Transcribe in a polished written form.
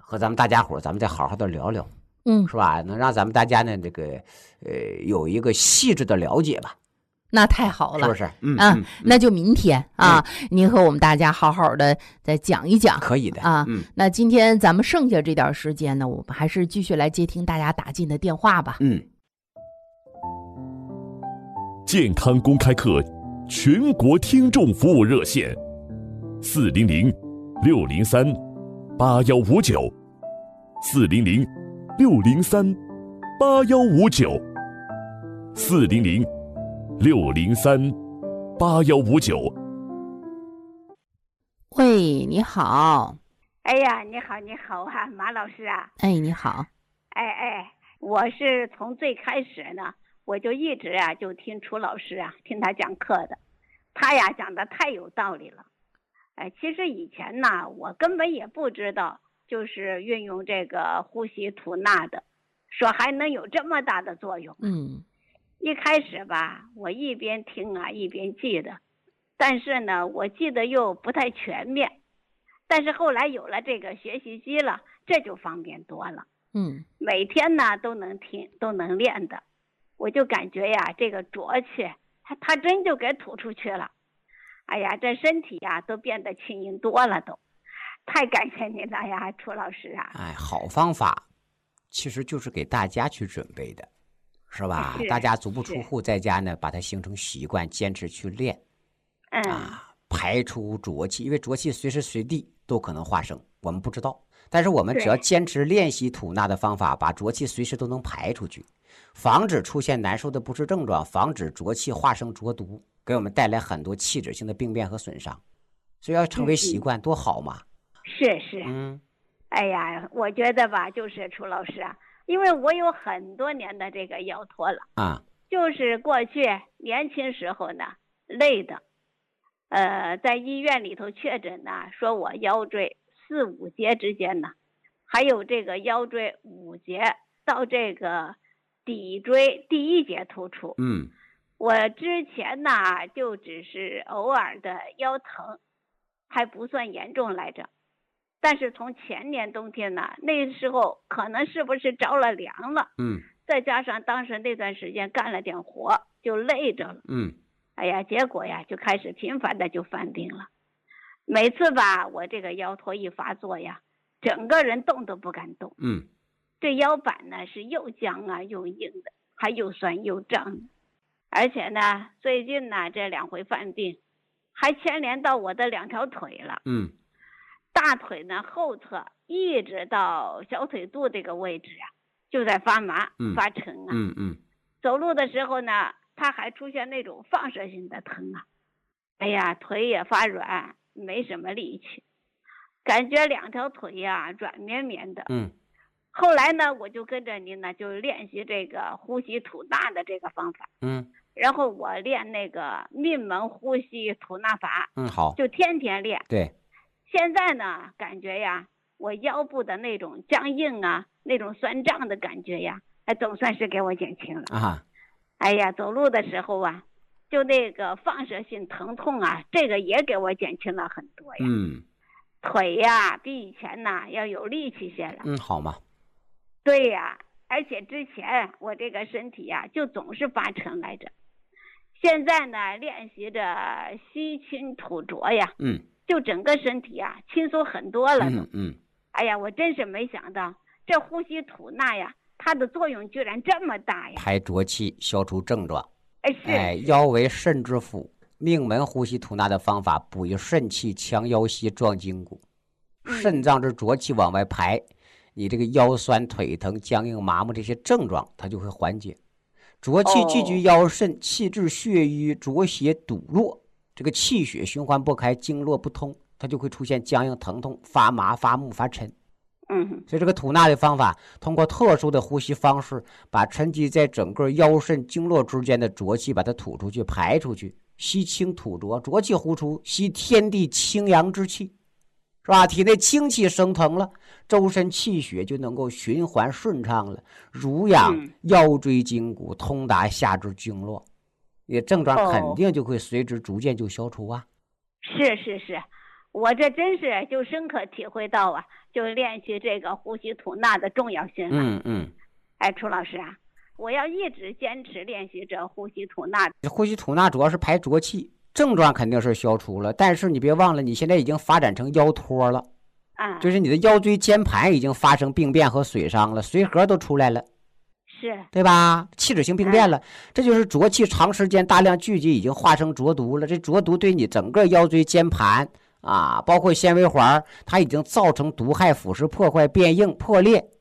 和咱们大家伙咱们再好好的聊聊，是吧？能让咱们大家呢这个有一个细致的了解吧。 那太好了， 是不是？ 那就明天啊，您和我们大家好好的再讲一讲， 可以的啊。那今天咱们剩下这点时间呢，我们还是继续来接听大家打进的电话吧。 健康公开课全国听众服务热线400-603-8159，400-603-8159。 喂，你好。 哎呀，你好啊，马老师啊。 哎，你好。 我是从最开始呢，我就一直啊就听楚老师啊，听他讲课的，他呀讲的太有道理了。其实以前呢，我根本也不知道，就是运用这个呼吸吐纳的，说还能有这么大的作用。一开始吧，我一边听啊一边记得，但是呢，我记得又不太全面。但是后来有了这个学习机了，这就方便多了。每天呢都能听，都能练的，我就感觉呀，这个浊气它真就给吐出去了。哎呀，这身体呀都变得轻盈多了，都太感谢您了呀，楚老师啊！ 好方法，其实就是给大家去准备的，是吧？大家足不出户，在家呢把它形成习惯，坚持去练，排出浊气，因为浊气随时随地都可能发生，我们不知道。但是我们只要坚持练习吐纳的方法，把浊气随时都能排出去，防止出现难受的不适症状，防止浊气化生浊毒，给我们带来很多器质性的病变和损伤。所以要成为习惯，多好嘛！ 是。哎呀，我觉得吧，就是楚老师啊，因为我有很多年的这个腰托了就是过去年轻时候呢累的，在医院里头确诊呢，说我腰椎4、5节之间呢，还有这个腰椎5节到这个骶椎第1节突出。我之前呢就只是偶尔的腰疼，还不算严重来着。但是从前年冬天呢，那时候可能是不是着了凉了，再加上当时那段时间干了点活，就累着了。哎呀，结果呀就开始频繁的就犯病了。每次吧，我这个腰托一发作呀，整个人动都不敢动。这腰板呢是又僵啊又硬的，还又酸又胀的。而且呢，最近呢这2回犯病，还牵连到我的2条腿了。大腿呢后侧一直到小腿肚这个位置啊，就在发麻、发沉啊。走路的时候呢，它还出现那种放射性的疼啊。哎呀，腿也发软，没什么力气，感觉2条腿呀软绵绵的。后来呢，我就跟着您呢，就练习这个呼吸吐纳的这个方法。然后我练那个命门呼吸吐纳法。 好， 就天天练。 对。 现在呢，感觉呀，我腰部的那种僵硬啊，那种酸胀的感觉呀，总算是给我减轻了。哎呀，走路的时候啊，就那个放射性疼痛啊，这个也给我减轻了很多呀。腿呀比以前呢要有力气些了。 好嘛。 对呀，而且之前我这个身体呀就总是发沉来着，现在呢练习着吸清吐浊呀，就整个身体啊轻松很多了。哎呀，我真是没想到这呼吸吐纳呀，它的作用居然这么大呀！ 排浊气，消除症状。 是。 腰为肾之府，命门呼吸吐纳的方法，补益肾气，强腰膝，壮筋骨。肾脏之浊气往外排，你这个腰酸腿疼、僵硬麻木这些症状，它就会缓解。浊气聚集腰肾，气滞血瘀，浊血堵络，这个气血循环不开，经络不通，它就会出现僵硬疼痛、发麻发木发沉。所以这个吐纳的方法，通过特殊的呼吸方式，把沉积在整个腰肾经络之间的浊气把它吐出去、排出去，吸清吐浊，浊气呼出，吸天地清阳之气，是吧？体内清气升腾了，周身气血就能够循环顺畅了，濡养腰椎筋骨，通达下肢经络，你的症状肯定就会随之逐渐就消除啊。 是。 我这真是就深刻体会到啊，就练习这个呼吸吐纳的重要性了。哎，楚老师啊，我要一直坚持练习这呼吸吐纳。 呼吸吐纳主要是排浊气，症状肯定是消除了，但是你别忘了，你现在已经发展成腰托了，就是你的腰椎间盘已经发生病变和损伤了，髓核都出来了， 是对吧？器质性病变了，这就是浊气长时间大量聚集，已经化成浊毒了。这浊毒对你整个腰椎间盘包括纤维环，它已经造成毒害、腐蚀、破坏、变硬、破裂。